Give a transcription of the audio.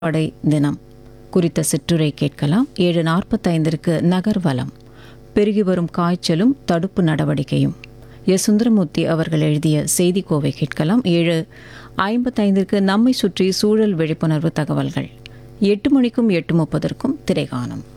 படை தினம் குறித்த சிற்றுரை கேட்கலாம். 7:45 நகர்வலம், பெருகி வரும் காய்ச்சலும் தடுப்பு நடவடிக்கையும், எஸ். சுந்தரமூர்த்தி அவர்கள் எழுதிய செய்திக்கோவை கேட்கலாம். 7:55 நம்மை சுற்றி சூழல் விழிப்புணர்வு தகவல்கள், 8 மணிக்கும் 8:30 திரைகானம்.